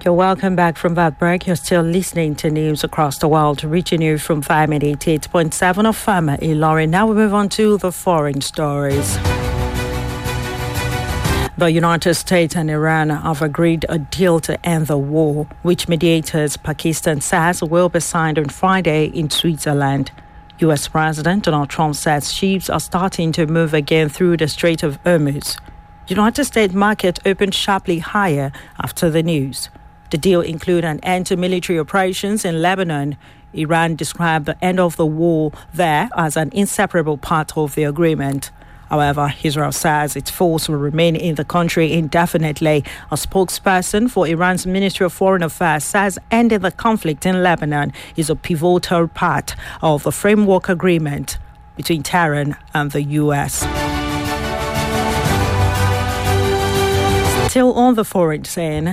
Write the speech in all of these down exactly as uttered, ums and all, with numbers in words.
You're welcome back from that break. You're still listening to news across the world, reaching you from five eighty-eight point seven of Fama Ilorin. Now we move on to the foreign stories. The United States and Iran have agreed a deal to end the war, which mediators Pakistan says will be signed on Friday in Switzerland. U S President Donald Trump says ships are starting to move again through the Strait of Hormuz. United States market opened sharply higher after the news. The deal includes an end to military operations in Lebanon. Iran described the end of the war there as an inseparable part of the agreement. However, Israel says its force will remain in the country indefinitely. A spokesperson for Iran's Ministry of Foreign Affairs says ending the conflict in Lebanon is a pivotal part of the framework agreement between Tehran and the U S. Still on the foreign scene,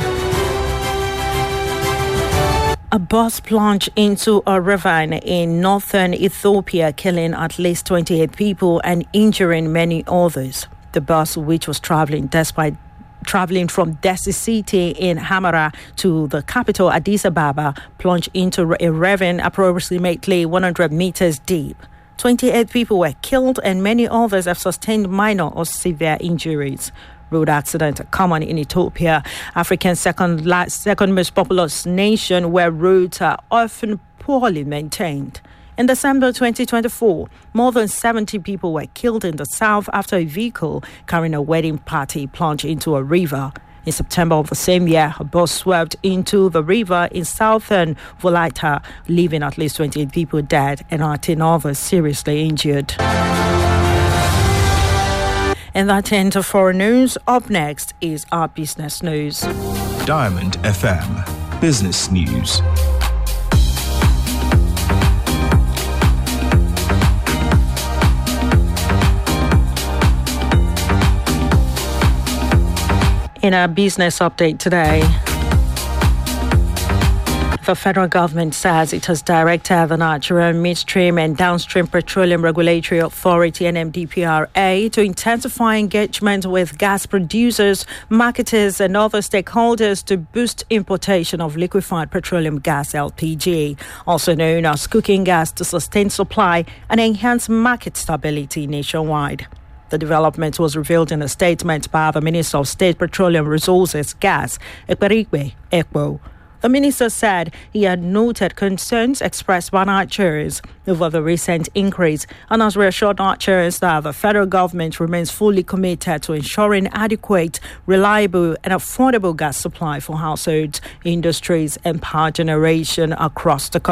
a bus plunged into a ravine in northern Ethiopia, killing at least twenty-eight people and injuring many others. The bus, which was traveling despite traveling from Dessie City in Hamara to the capital Addis Ababa, plunged into a ravine approximately one hundred meters deep. twenty-eight people were killed and many others have sustained minor or severe injuries. Road accidents are common in Ethiopia, Africa's second, second most populous nation, where roads are often poorly maintained. In December twenty twenty-four, more than seventy people were killed in the south after a vehicle carrying a wedding party plunged into a river. In September of the same year, a bus swerved into the river in southern Volta, leaving at least twenty-eight people dead and eighteen others seriously injured. And that ends of foreign news. Up next is our business news. Diamond F M Business News. In our business update today, the federal government says it has directed the Nigerian Midstream and Downstream Petroleum Regulatory Authority (N M D P R A) to intensify engagement with gas producers, marketers and other stakeholders to boost importation of liquefied petroleum gas L P G, also known as cooking gas, to sustain supply and enhance market stability nationwide. The development was revealed in a statement by the Minister of State Petroleum Resources, Gas, Ekperigwe Ekpo. The minister said he had noted concerns expressed by Nigerians over the recent increase and has reassured Nigerians that the federal government remains fully committed to ensuring adequate, reliable and affordable gas supply for households, industries and power generation across the country.